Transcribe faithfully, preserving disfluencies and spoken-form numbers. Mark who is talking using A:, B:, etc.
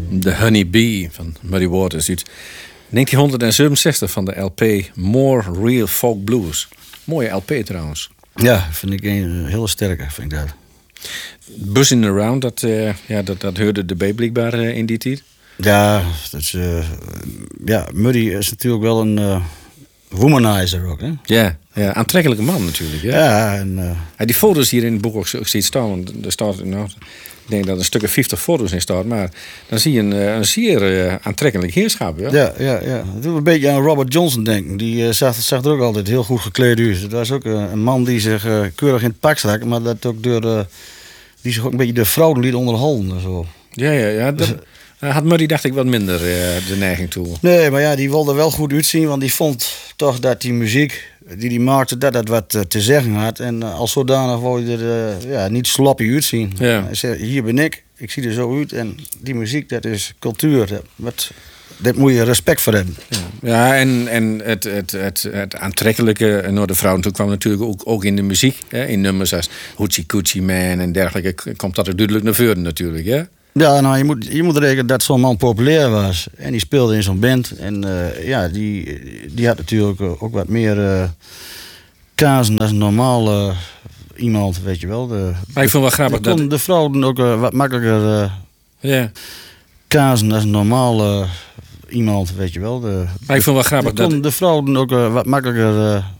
A: The Honey Bee van Muddy Waters uit negentien zevenenzestig van de L P More Real Folk Blues. Mooie L P trouwens.
B: Ja, vind ik een hele sterke, vind ik dat.
A: Buzzing Around, dat, uh, ja, dat, dat hoorde de B blijkbaar uh, in die tijd.
B: Ja, dat is, uh, ja, Muddy is natuurlijk wel een uh, womanizer ook, hè?
A: Ja, ja, aantrekkelijke man natuurlijk. Ja,
B: ja en... Uh,
A: ja, die foto's hier in het boek ook, ook ziet staan, want er staat, nou, ik denk dat er een stuk of vijftig foto's in staan, maar dan zie je een, een zeer uh, aantrekkelijk heerschap. Ja,
B: ja, ja. ja. Het doet een beetje aan Robert Johnson denken. Die uh, zag, zag er ook altijd heel goed gekleed uit. Dat was ook uh, een man die zich uh, keurig in het pak stak, maar dat ook door uh, die zich ook een beetje de vrouwen liet onderhouden en zo.
A: Ja, ja, ja. Dat, uh, had Muddy dacht ik wat minder uh, de neiging toe.
B: Nee, maar ja, die wilde wel goed uitzien, want die vond toch dat die muziek die die maakte, dat dat wat uh, te zeggen had. En uh, als zodanig wou je er uh, ja, niet sloppy uitzien.
A: Ja.
B: Hij zei, hier ben ik, ik zie er zo uit. En die muziek, dat is cultuur. Dat, wat, daar moet je respect voor hebben.
A: Ja, ja en, en het, het, het, het aantrekkelijke naar de vrouwen toe kwam natuurlijk ook, ook in de muziek. Hè, in nummers als Hoochie Coochie Man en dergelijke komt dat er duidelijk naar voren natuurlijk. Hè?
B: Ja, nou, je moet, je moet rekenen dat zo'n man populair was. En die speelde in zo'n band. En uh, ja, die, die had natuurlijk ook wat meer uh, kazen dan een normaal uh, iemand, weet je wel. De,
A: maar ik vond wel grappig
B: de,
A: dat...
B: De vrouwen ook uh, wat makkelijker uh,
A: ja.
B: kazen dan een normaal uh, iemand, weet je wel. De,
A: maar ik vond wel grappig
B: de,
A: dat...
B: De vrouwen ook uh, wat makkelijker... Uh,